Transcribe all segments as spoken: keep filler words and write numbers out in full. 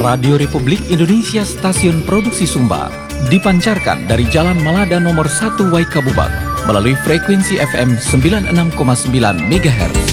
Radio Republik Indonesia Stasiun Produksi Sumba dipancarkan dari Jalan Malada nomor satu Waikabubak melalui frekuensi F M sembilan puluh enam koma sembilan megahertz.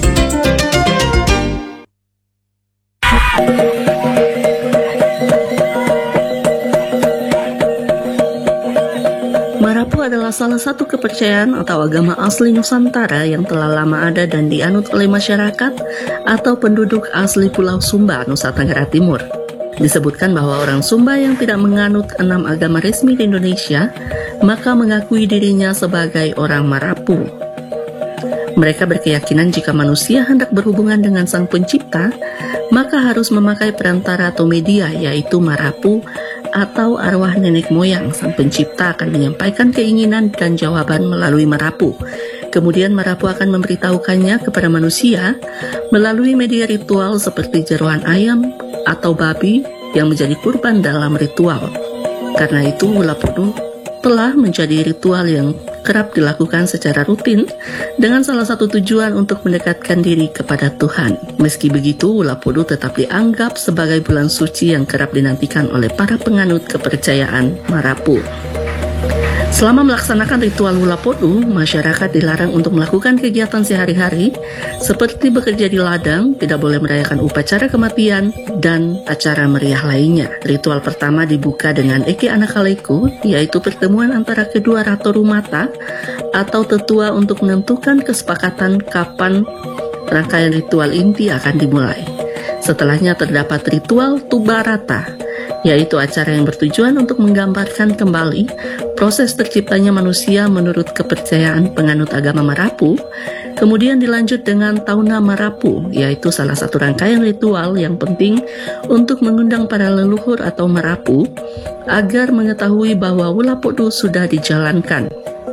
Marapu adalah salah satu kepercayaan atau agama asli Nusantara yang telah lama ada dan dianut oleh masyarakat atau penduduk asli Pulau Sumba, Nusa Tenggara Timur. Disebutkan bahwa orang Sumba yang tidak menganut enam agama resmi di Indonesia, maka mengakui dirinya sebagai orang Marapu. Mereka berkeyakinan jika manusia hendak berhubungan dengan Sang Pencipta, maka harus memakai perantara atau media, yaitu Marapu atau arwah nenek moyang. Sang Pencipta akan menyampaikan keinginan dan jawaban melalui Marapu. Kemudian Marapu akan memberitahukannya kepada manusia melalui media ritual seperti jeroan ayam atau babi yang menjadi kurban dalam ritual. Karena itu Ulapodu telah menjadi ritual yang kerap dilakukan secara rutin dengan salah satu tujuan untuk mendekatkan diri kepada Tuhan. Meski begitu, Ulapodu tetap dianggap sebagai bulan suci yang kerap dinantikan oleh para penganut kepercayaan Marapu. Selama melaksanakan ritual Ulapodu, masyarakat dilarang untuk melakukan kegiatan sehari-hari seperti bekerja di ladang, tidak boleh merayakan upacara kematian, dan acara meriah lainnya. Ritual pertama dibuka dengan Eke Anakaleku, yaitu pertemuan antara kedua Ratu Rumata atau tetua untuk menentukan kesepakatan kapan rangkaian ritual inti akan dimulai. Setelahnya terdapat ritual Tubarata, yaitu acara yang bertujuan untuk menggambarkan kembali proses terciptanya manusia menurut kepercayaan penganut agama Marapu. Kemudian dilanjut dengan Tauna Marapu, yaitu salah satu rangkaian ritual yang penting untuk mengundang para leluhur atau Marapu agar mengetahui bahwa Ulapodu sudah dijalankan.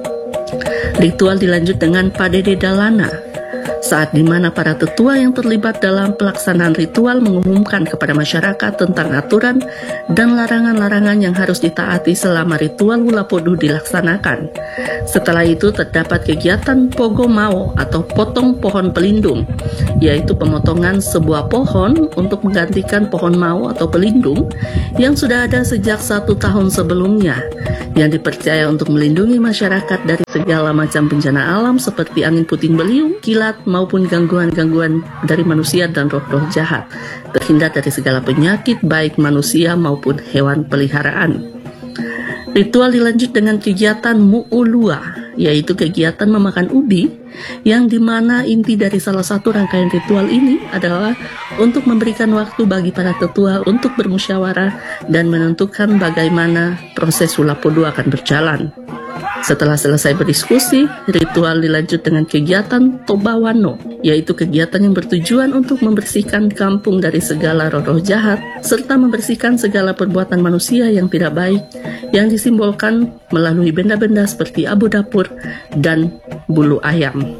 Ritual dilanjut dengan Padede Dalana, saat dimana para tetua yang terlibat dalam pelaksanaan ritual mengumumkan kepada masyarakat tentang aturan dan larangan-larangan yang harus ditaati selama ritual Ulapodu dilaksanakan. Setelah itu terdapat kegiatan Pogo Mao atau potong pohon pelindung, yaitu pemotongan sebuah pohon untuk menggantikan pohon Mao atau pelindung yang sudah ada sejak satu tahun sebelumnya, yang dipercaya untuk melindungi masyarakat dari segala macam bencana alam seperti angin puting beliung, kilat, maupun gangguan-gangguan dari manusia dan roh-roh jahat, terhindar dari segala penyakit baik manusia maupun hewan peliharaan. Ritual dilanjut dengan kegiatan Mu'ulua, yaitu kegiatan memakan ubi, yang dimana inti dari salah satu rangkaian ritual ini adalah untuk memberikan waktu bagi para tetua untuk bermusyawarah dan menentukan bagaimana proses Ulapodu akan berjalan. Setelah selesai berdiskusi, ritual dilanjut dengan kegiatan Tobawano, yaitu kegiatan yang bertujuan untuk membersihkan kampung dari segala roh-roh jahat, serta membersihkan segala perbuatan manusia yang tidak baik, yang disimbolkan melalui benda-benda seperti abu dapur dan bulu ayam.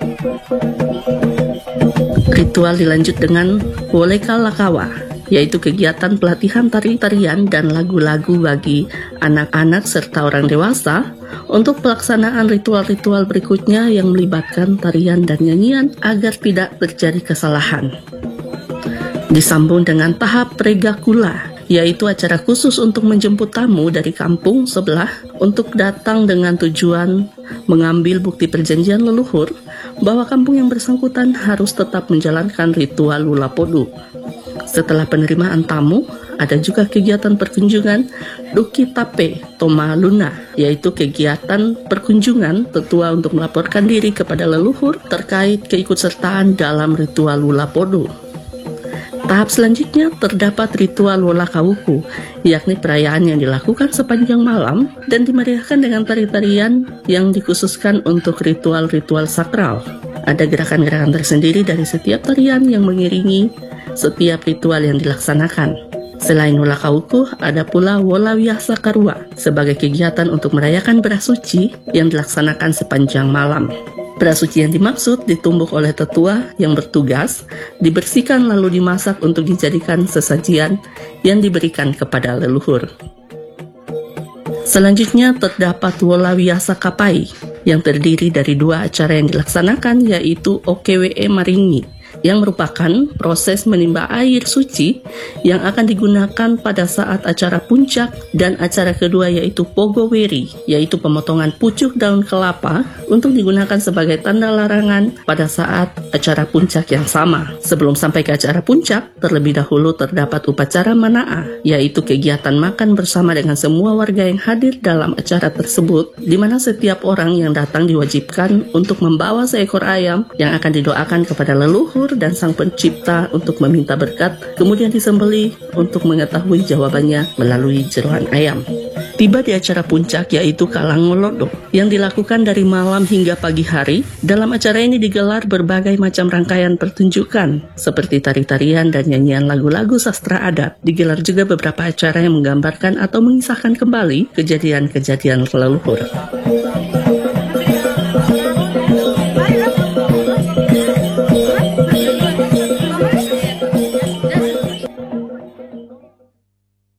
Ritual dilanjut dengan Woleka Lakawa, yaitu kegiatan pelatihan tari-tarian dan lagu-lagu bagi anak-anak serta orang dewasa untuk pelaksanaan ritual-ritual berikutnya yang melibatkan tarian dan nyanyian agar tidak terjadi kesalahan. Disambung dengan tahap Pregakula, yaitu acara khusus untuk menjemput tamu dari kampung sebelah untuk datang dengan tujuan mengambil bukti perjanjian leluhur bahwa kampung yang bersangkutan harus tetap menjalankan ritual Ulapodu. Setelah penerimaan tamu, ada juga kegiatan perkunjungan Duki Tape Toma Luna, yaitu kegiatan perkunjungan tetua untuk melaporkan diri kepada leluhur terkait keikutsertaan dalam ritual Ulapodu. Tahap selanjutnya terdapat ritual Wolakauku, yakni perayaan yang dilakukan sepanjang malam dan dimeriahkan dengan tari-tarian yang dikhususkan untuk ritual-ritual sakral. Ada gerakan-gerakan tersendiri dari setiap tarian yang mengiringi setiap ritual yang dilaksanakan. Selain Wolakauku, ada pula Wolawiyasa Karua sebagai kegiatan untuk merayakan beras suci yang dilaksanakan sepanjang malam. Beras suci yang dimaksud ditumbuk oleh tetua yang bertugas, dibersihkan lalu dimasak untuk dijadikan sesajian yang diberikan kepada leluhur. Selanjutnya terdapat Wolawiyasa Kapai yang terdiri dari dua acara yang dilaksanakan, yaitu O K W E Maringi yang merupakan proses menimba air suci yang akan digunakan pada saat acara puncak, dan acara kedua yaitu Pogoweri, yaitu pemotongan pucuk daun kelapa untuk digunakan sebagai tanda larangan pada saat acara puncak yang sama. Sebelum sampai ke acara puncak, terlebih dahulu terdapat upacara Mana'ah, yaitu kegiatan makan bersama dengan semua warga yang hadir dalam acara tersebut, di mana setiap orang yang datang diwajibkan untuk membawa seekor ayam yang akan didoakan kepada leluhur dan sang pencipta untuk meminta berkat, kemudian disembelih untuk mengetahui jawabannya melalui jeroan ayam. Tiba di acara puncak yaitu Kalangolodo yang dilakukan dari malam hingga pagi hari. Dalam acara ini digelar berbagai macam rangkaian pertunjukan seperti tari-tarian dan nyanyian lagu-lagu sastra adat. Digelar juga beberapa acara yang menggambarkan atau mengisahkan kembali kejadian-kejadian leluhur.